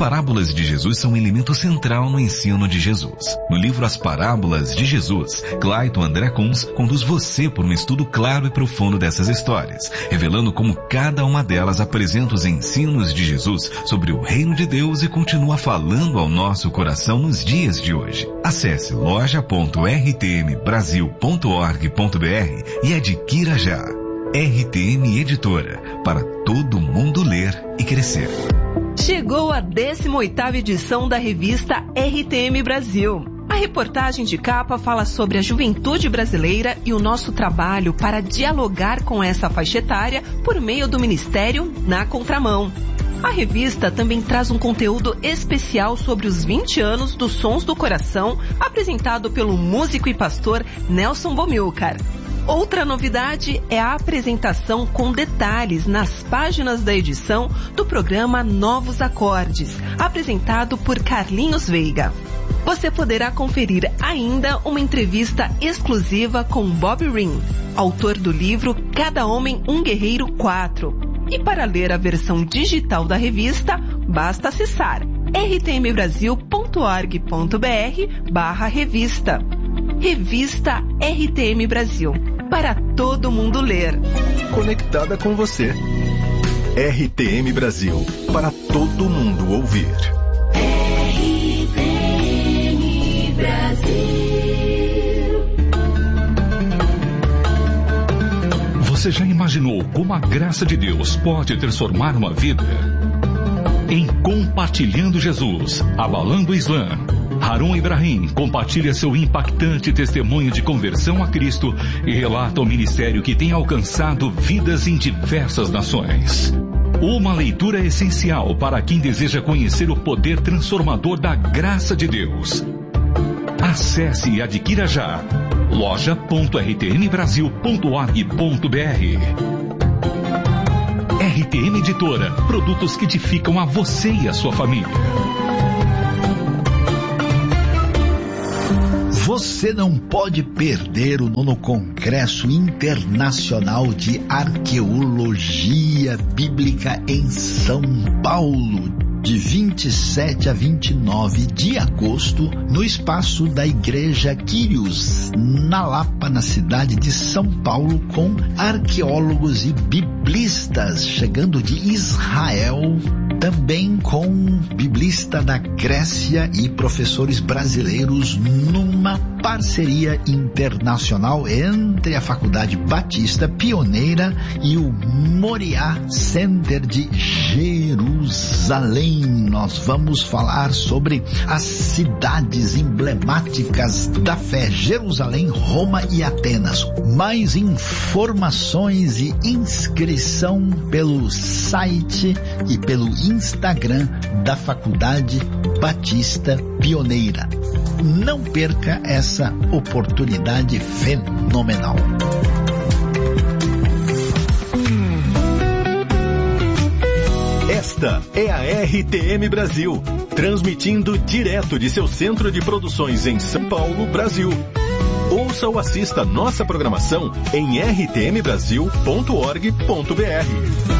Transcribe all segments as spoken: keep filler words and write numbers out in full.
parábolas de Jesus são um elemento central no ensino de Jesus. No livro As Parábolas de Jesus, Clayton André Kunz conduz você por um estudo claro e profundo dessas histórias, revelando como cada uma delas apresenta os ensinos de Jesus sobre o reino de Deus e continua falando ao nosso coração nos dias de hoje. Acesse loja ponto r t m brasil ponto org ponto b r e adquira já. R T M Editora, para todo mundo ler e crescer. Chegou a décima oitava edição da revista R T M Brasil. A reportagem de capa fala sobre a juventude brasileira e o nosso trabalho para dialogar com essa faixa etária por meio do Ministério Na Contramão. A revista também traz um conteúdo especial sobre os vinte anos dos Sons do Coração, apresentado pelo músico e pastor Nelson Bomilcar. Outra novidade é a apresentação com detalhes nas páginas da edição do programa Novos Acordes, apresentado por Carlinhos Veiga. Você poderá conferir ainda uma entrevista exclusiva com Bob Ring, autor do livro Cada Homem um Guerreiro quatro. E para ler a versão digital da revista, basta acessar r t m brasil ponto org ponto b r barra revista. Revista R T M Brasil, para todo mundo ler. Conectada com você. R T M Brasil, para todo mundo ouvir. R T M Brasil. Você já imaginou como a graça de Deus pode transformar uma vida? Em Compartilhando Jesus, Abalando o Islã, Harun Ibrahim compartilha seu impactante testemunho de conversão a Cristo e relata o ministério que tem alcançado vidas em diversas nações. Uma leitura essencial para quem deseja conhecer o poder transformador da graça de Deus. Acesse e adquira já loja ponto r t m brasil ponto org ponto b r. R T M Editora, produtos que edificam a você e a sua família. Você não pode perder o nono Congresso Internacional de Arqueologia Bíblica em São Paulo, de vinte e sete a vinte e nove de agosto, no espaço da Igreja Quírios, na Lapa, na cidade de São Paulo, com arqueólogos e biblistas chegando de Israel, também com biblista da Grécia e professores brasileiros, numa parceria internacional entre a Faculdade Batista Pioneira e o Moriá Center de Jerusalém. Nós vamos falar sobre as cidades emblemáticas da fé: Jerusalém, Roma e Atenas. Mais informações e inscrição pelo site e pelo Instagram da Faculdade Batista Pioneira. Não perca essa oportunidade fenomenal. Esta é a R T M Brasil, transmitindo direto de seu centro de produções em São Paulo, Brasil. Ouça ou assista nossa programação em r t m brasil ponto org ponto b r.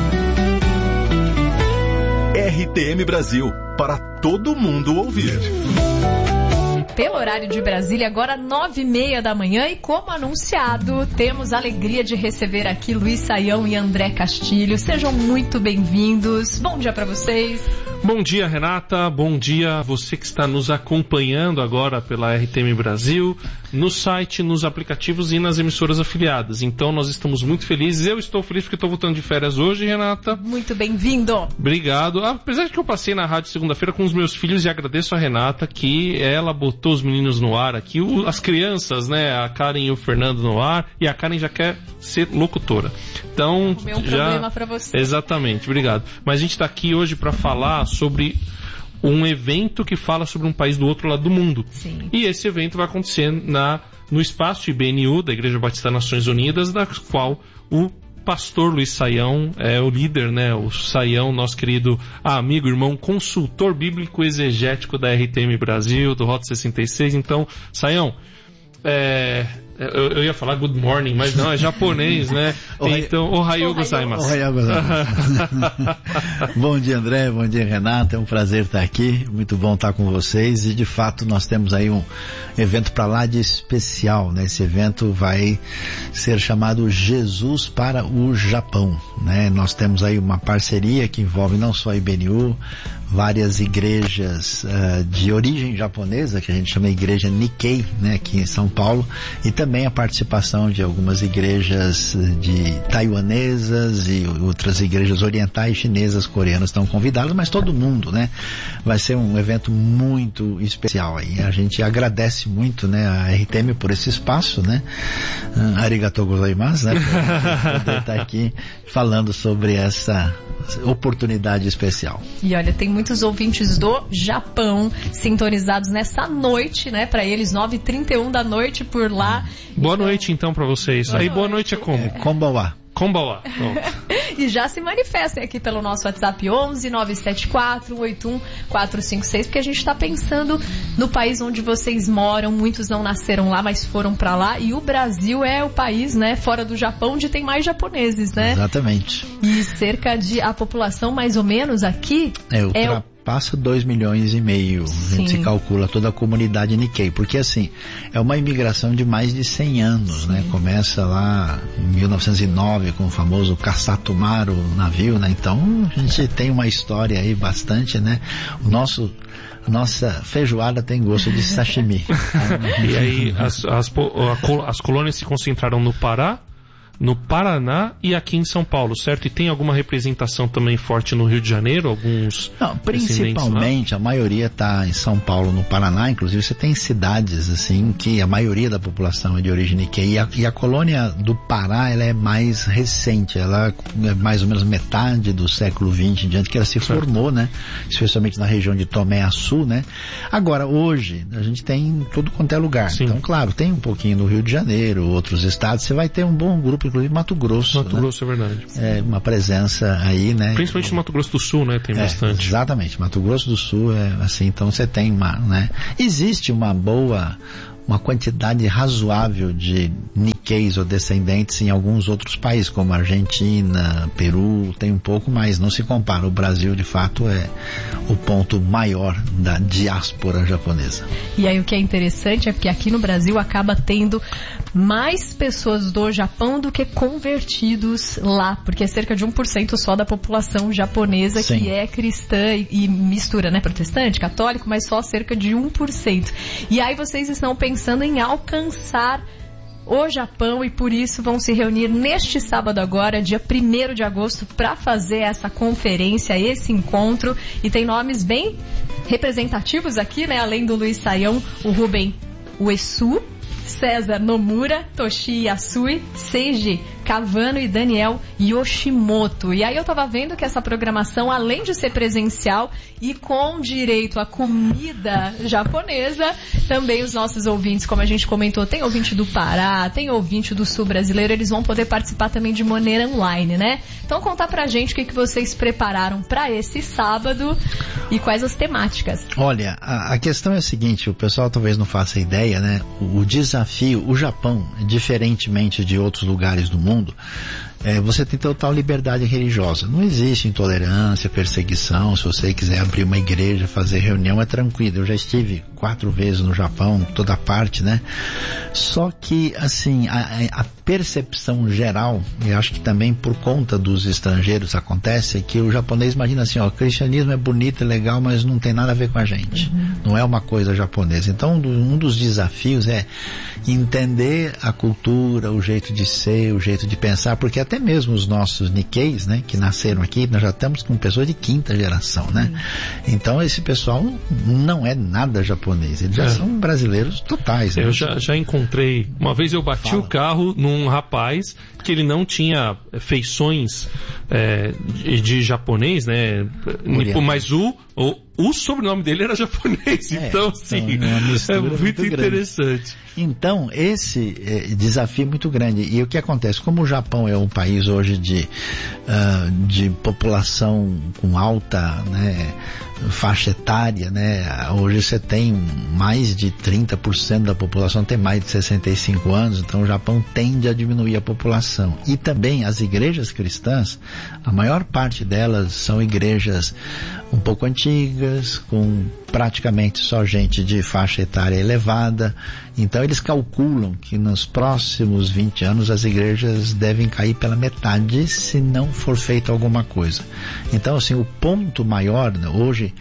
R T M Brasil, para todo mundo ouvir. Pelo horário de Brasília, agora nove e meia da manhã, e como anunciado, temos a alegria de receber aqui Luiz Saião e André Castilho. Sejam muito bem-vindos. Bom dia para vocês. Bom dia, Renata. Bom dia a você que está nos acompanhando agora pela R T M Brasil, no site, nos aplicativos e nas emissoras afiliadas. Então, nós estamos muito felizes. Eu estou feliz porque estou voltando de férias hoje, Renata. Muito bem-vindo. Obrigado. Apesar de que eu passei na rádio segunda-feira com os meus filhos, e agradeço a Renata que ela botou os meninos no ar aqui, o, as crianças, né, a Karen e o Fernando no ar, e a Karen já quer ser locutora. Então, o meu já... problema para você. Exatamente, obrigado. Mas a gente está aqui hoje para falar sobre um evento que fala sobre um país do outro lado do mundo. Sim. E esse evento vai acontecer na, no espaço I B N U, da Igreja Batista Nações Unidas, da qual o pastor Luiz Saião é o líder, né? O Saião, nosso querido amigo, irmão, consultor bíblico exegético da R T M Brasil, do Rota sessenta e seis. Então, Saião, é, Eu, eu ia falar good morning, mas não, é japonês, né? Então, ohayou gozaimasu. Ohayou gozaimasu. Bom dia, André, bom dia, Renata, é um prazer estar aqui, muito bom estar com vocês e de fato nós temos aí um evento para lá de especial, né? Esse evento vai ser chamado Jesus para o Japão, né? Nós temos aí uma parceria que envolve não só a I B N U, várias igrejas uh, de origem japonesa, que a gente chama de igreja Nikkei, né, aqui em São Paulo, e também a participação de algumas igrejas de taiwanesas e outras igrejas orientais, chinesas, coreanas estão convidadas, mas todo mundo, né? Vai ser um evento muito especial aí. A gente agradece muito, né, a R T M por esse espaço, né? Uh, arigatou gozaimasu, né? Por poder estar aqui falando sobre essa oportunidade especial. E olha, tem muitos ouvintes do Japão sintonizados nessa noite, né? Para eles, nove e trinta e um da noite por lá. Boa então... noite então para vocês. Boa Aí noite. Boa noite é como? É, konbanwa. Konbanwa. E já se manifestem aqui pelo nosso WhatsApp onze nove sete quatro oito um quatro cinco seis, porque a gente está pensando no país onde vocês moram. Muitos não nasceram lá, mas foram para lá. E o Brasil é o país, né, fora do Japão, onde tem mais japoneses, né? Exatamente. E cerca de a população mais ou menos aqui é o é o passa dois milhões e meio, a gente se calcula toda a comunidade Nikkei, porque assim, é uma imigração de mais de cem anos, Sim. né? Começa lá em mil novecentos e nove com o famoso Kasatomaru navio, né? Então a gente tem uma história aí bastante, né? O nosso nossa feijoada tem gosto de sashimi. E aí as, as, as colônias se concentraram no Pará, no Paraná e aqui em São Paulo, certo? E tem alguma representação também forte no Rio de Janeiro? Alguns Não, principalmente, a maioria está em São Paulo, no Paraná. Inclusive você tem cidades assim que a maioria da população é de origem Nikkei. E a, e a colônia do Pará, ela é mais recente, ela é mais ou menos metade do século vinte em diante que ela se certo. formou, né? Especialmente na região de Tomé-Açu, né? Agora, hoje, a gente tem em tudo quanto é lugar. Sim. Então, claro, tem um pouquinho no Rio de Janeiro, outros estados, você vai ter um bom grupo, inclusive Mato Grosso. Mato né? Grosso, é verdade. É uma presença aí, né? Principalmente no Mato Grosso do Sul, né? Tem é, bastante. Exatamente. Mato Grosso do Sul é assim, então você tem uma, né? Existe uma boa, uma quantidade razoável de Nikkeis ou descendentes em alguns outros países, como Argentina, Peru, tem um pouco, mas não se compara. O Brasil, de fato, é o ponto maior da diáspora japonesa. E aí o que é interessante é que aqui no Brasil acaba tendo mais pessoas do Japão do que convertidos lá, porque é cerca de um por cento só da população japonesa Sim. que é cristã e, e mistura, né, protestante, católico, mas só cerca de um por cento. E aí vocês estão pensando em alcançar o Japão e por isso vão se reunir neste sábado agora, dia primeiro de agosto, para fazer essa conferência, esse encontro. E tem nomes bem representativos aqui, né? Além do Luiz Saião, o Rubem Uesu, César Nomura, Toshi Yasui, Seiji Kawano e Daniel Yoshimoto. E aí eu tava vendo que essa programação, além de ser presencial e com direito à comida japonesa, também os nossos ouvintes, como a gente comentou, tem ouvinte do Pará, tem ouvinte do Sul brasileiro, eles vão poder participar também de maneira online, né? Então contar pra gente o que, que vocês prepararam para esse sábado e quais as temáticas. Olha, a, a questão é a seguinte, o pessoal talvez não faça ideia, né? O, o desafio, o Japão, diferentemente de outros lugares do mundo, É, você tem total liberdade religiosa. Não existe intolerância, perseguição. Se você quiser abrir uma igreja, fazer reunião, é tranquilo. Eu já estive quatro vezes no Japão, toda parte, né? Só que, assim, a, a percepção geral, e acho que também por conta dos estrangeiros acontece, é que o japonês imagina assim, ó, o cristianismo é bonito, é legal, mas não tem nada a ver com a gente. Uhum. Não é uma coisa japonesa. Então, um dos desafios é entender a cultura, o jeito de ser, o jeito de pensar, porque até mesmo os nossos Nikkeis, né, que nasceram aqui, nós já estamos com pessoas de quinta geração, né? Então esse pessoal não é nada japonês, eles já é. são brasileiros totais. Né? Eu já, já encontrei, uma vez eu bati Fala. o carro num rapaz que ele não tinha feições é, de, de japonês, né? Mas o, o o sobrenome dele era japonês, É, então sim, então, é uma mistura é muito, muito grande. interessante. Então, esse é, desafio é muito grande. E o que acontece? Como o Japão é um país hoje de, uh, de população com alta, né, faixa etária, né, hoje você tem mais de trinta por cento da população tem mais de sessenta e cinco anos, então o Japão tende a diminuir a população. E também as igrejas cristãs, a maior parte delas são igrejas um pouco antigas, com praticamente só gente de faixa etária elevada. Então eles calculam que nos próximos vinte anos as igrejas devem cair pela metade se não for feita alguma coisa. Então, assim, o ponto maior, né, hoje,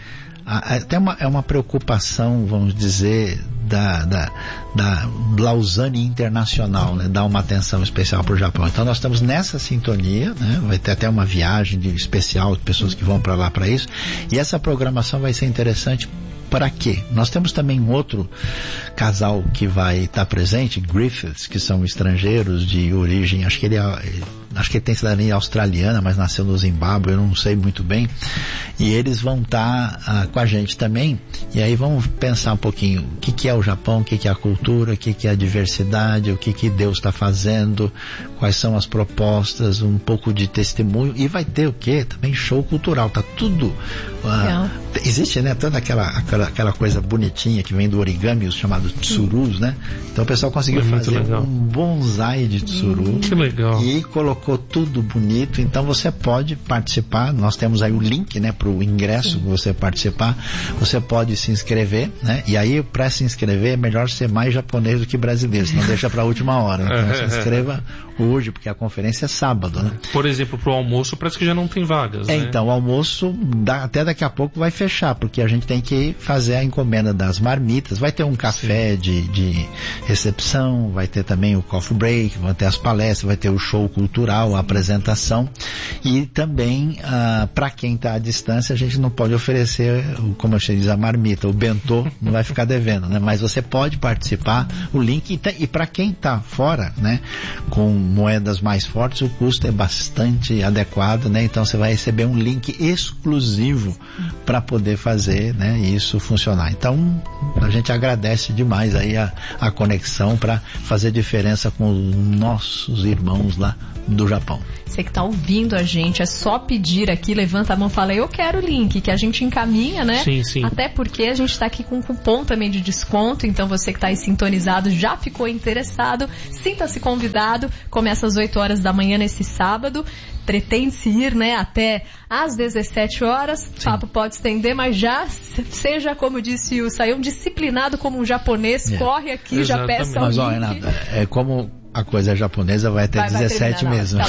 até uma, é uma preocupação, vamos dizer, da, da, da Lausanne Internacional, né, dar uma atenção especial para o Japão. Então nós estamos nessa sintonia, né, vai ter até uma viagem de especial de pessoas que vão para lá para isso, e essa programação vai ser interessante. Para quê? Nós temos também um outro casal que vai estar presente, Griffiths, que são estrangeiros de origem, acho que ele, é, acho que ele tem cidadania australiana, mas nasceu no Zimbábue, eu não sei muito bem, e eles vão estar ah, com a gente também, e aí vamos pensar um pouquinho o que, que é o Japão, o que, que é a cultura, o que, que é a diversidade, o que, que Deus está fazendo, quais são as propostas, um pouco de testemunho, e vai ter o quê? Também show cultural, tá tudo ah, existe, né, toda aquela, aquela aquela coisa bonitinha que vem do origami, os chamados tsurus, né? Então o pessoal conseguiu fazer legal. um bonsai de tsuru. Que legal. E colocou tudo bonito, então você pode participar, nós temos aí o link, né, para o ingresso, para você participar, você pode se inscrever, né? E aí para se inscrever é melhor ser mais japonês do que brasileiro, senão deixa para a última hora. Então se inscreva hoje, porque a conferência é sábado, né? Por exemplo, para o almoço parece que já não tem vagas, é, né? Então o almoço dá, até daqui a pouco vai fechar, porque a gente tem que fazer a encomenda das marmitas, vai ter um café de, de recepção, vai ter também o coffee break, vai ter as palestras, vai ter o show cultural, a apresentação, e também ah, para quem está à distância a gente não pode oferecer, como eu diz, a marmita, o bentô não vai ficar devendo, né? Mas você pode participar, o link, e, e para quem está fora, né, com moedas mais fortes, o custo é bastante adequado, né? Então você vai receber um link exclusivo para poder fazer, né, isso funcionar. Então a gente agradece demais aí a, a conexão para fazer diferença com os nossos irmãos lá do Japão. Você que está ouvindo a gente, é só pedir aqui, levanta a mão e fala, eu quero o link, que a gente encaminha, né? Sim, sim. Até porque a gente está aqui com um cupom também de desconto, então você que está aí sintonizado, já ficou interessado, sinta-se convidado, começa às oito horas da manhã nesse sábado, pretende-se ir, né, até às dezessete horas, o papo pode estender, mas já seja, como disse o Sayão, disciplinado como um japonês, yeah. corre aqui, Exatamente. já peça o mas, link. Ó, Renata, é como a coisa japonesa vai até vai, dezessete vai mesmo.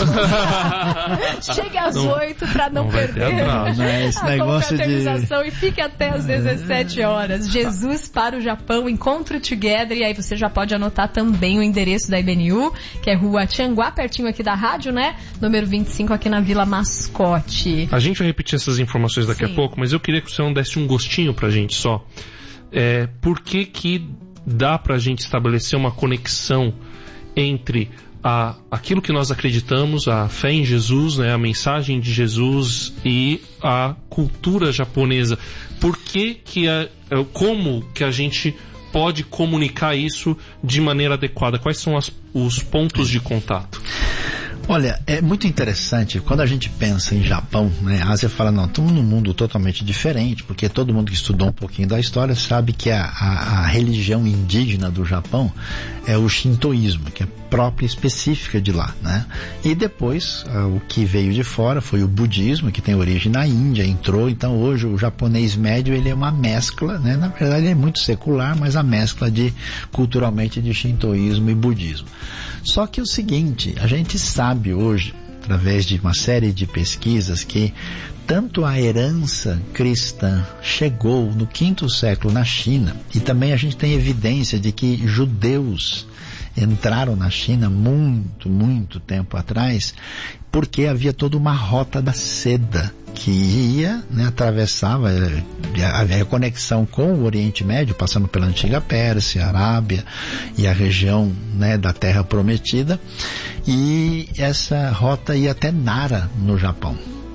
Tá chegue às oito para não, não perder não é esse a negócio confraternização de... e fique até às dezessete horas. Jesus para o Japão, Encontro Together, e aí você já pode anotar também o endereço da I B N U, que é Rua Tianguá, pertinho aqui da rádio, né? Número vinte e cinco, aqui na Vila Mascote. A gente vai repetir essas informações daqui Sim. a pouco, mas eu queria que você não desse um gostinho pra gente só. É, por que que dá pra gente estabelecer uma conexão entre a, aquilo que nós acreditamos, a fé em Jesus, né, a mensagem de Jesus e a cultura japonesa? Por que que a, como que a gente pode comunicar isso de maneira adequada? Quais são as, os pontos de contato? Olha, é muito interessante, quando a gente pensa em Japão, né, a Ásia fala, não, estamos num mundo totalmente diferente, porque todo mundo que estudou um pouquinho da história sabe que a, a, a religião indígena do Japão é o shintoísmo, que é própria e específica de lá, né? E depois, uh, o que veio de fora foi o budismo, que tem origem na Índia, entrou, então hoje o japonês médio, ele é uma mescla, né? Na verdade ele é muito secular, mas a mescla de, culturalmente, de shintoísmo e budismo. Só que o seguinte, a gente sabe hoje, através de uma série de pesquisas, que tanto a herança cristã chegou no quinto século na China, e também a gente tem evidência de que judeus entraram na China muito, muito tempo atrás, porque havia toda uma rota da seda que ia, né, atravessava, havia conexão com o Oriente Médio, passando pela antiga Pérsia, Arábia e a região, né, da Terra Prometida, e essa rota ia até Nara, no Japão.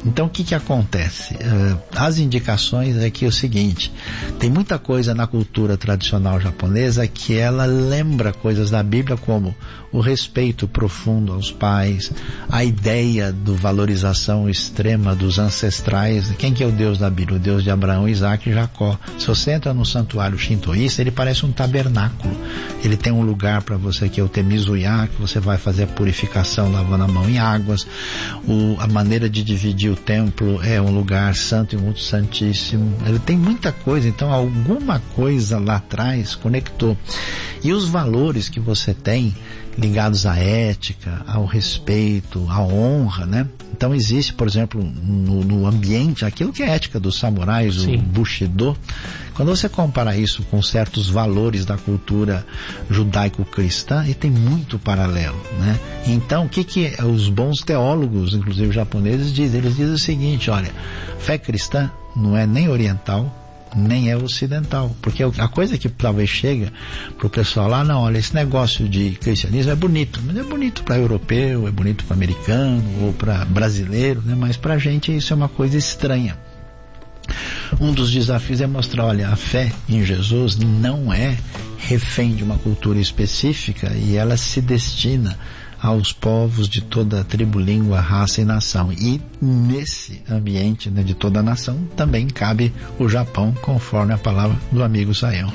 Então o que que acontece? Uh, as indicações é que é o seguinte, tem muita coisa na cultura tradicional japonesa que ela lembra coisas da Bíblia, como o respeito profundo aos pais, a ideia do valorização extrema dos ancestrais. Quem que é o Deus da Bíblia? O Deus de Abraão, Isaac e Jacó. Se você entra no santuário shintoísta, ele parece um tabernáculo. Ele tem um lugar para você que é o Temizuya, que você vai fazer a purificação lavando a mão em águas. O, a maneira de dividir o templo é um lugar santo e muito santíssimo. Ele tem muita coisa, então alguma coisa lá atrás conectou. E os valores que você tem ligados à ética, ao respeito, à honra, né? Então existe, por exemplo, no, no ambiente, aquilo que é a ética dos samurais, Sim. o Bushido. Quando você compara isso com certos valores da cultura judaico-cristã, e tem muito paralelo, né? Então, o que que os bons teólogos, inclusive japoneses, dizem? Eles dizem o seguinte, olha, fé cristã não é nem oriental, nem é ocidental, porque a coisa que talvez chega pro pessoal lá, não, olha, esse negócio de cristianismo é bonito, mas é bonito para europeu, é bonito para americano ou para brasileiro, né? Mas pra gente isso é uma coisa estranha. Um dos desafios é mostrar, olha, a fé em Jesus não é refém de uma cultura específica e ela se destina aos povos de toda a tribo, língua, raça e nação. E nesse ambiente, né, de toda a nação, também cabe o Japão, conforme a palavra do amigo Sayão.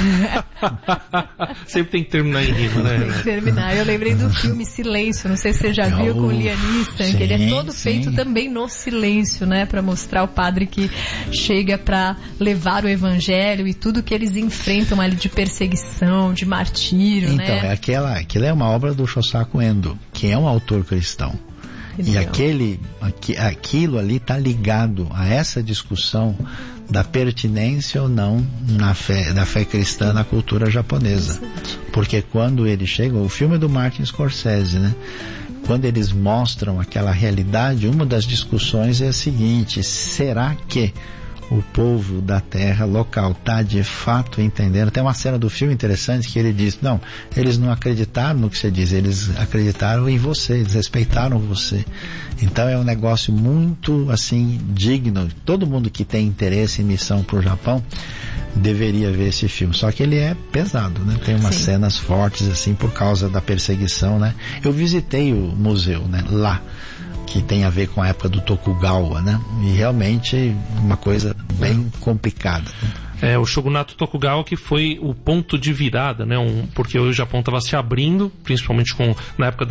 Sempre tem que terminar em rima, né? Tem que terminar. Eu lembrei do filme Silêncio, não sei se você já é viu, o... com o Liam Neeson, que ele é todo sim. feito também no silêncio, né? Para mostrar o padre que chega para levar o evangelho e tudo que eles enfrentam ali de perseguição, de martírio, então, né? Então, é aquela, aquilo é uma obra do Shosaku Endo, que é um autor cristão. E aquele, aqui, aquilo ali está ligado a essa discussão da pertinência ou não na fé, da fé cristã na cultura japonesa. Porque quando eles chegam, o filme é do Martin Scorsese, né? Quando eles mostram aquela realidade, uma das discussões é a seguinte: será que o povo da terra local está de fato entendendo? Tem uma cena do filme interessante que ele diz, não, eles não acreditaram no que você diz, eles acreditaram em você, eles respeitaram você. Então é um negócio muito assim digno. Todo mundo que tem interesse em missão para o Japão deveria ver esse filme, só que ele é pesado, né? Tem umas Sim. cenas fortes assim por causa da perseguição, né? Eu visitei o museu, né? Lá, que tem a ver com a época do Tokugawa, né? E realmente uma coisa bem complicada. É, o Shogunato Tokugawa que foi o ponto de virada, né? Um, porque o Japão estava se abrindo, principalmente com, na época